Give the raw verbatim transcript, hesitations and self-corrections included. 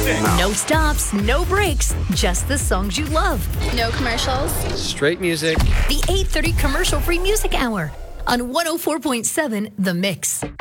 everything. No stops, no breaks, just the songs you love. No commercials. Straight music. The eight thirty commercial-free music hour on one oh four point seven The Mix.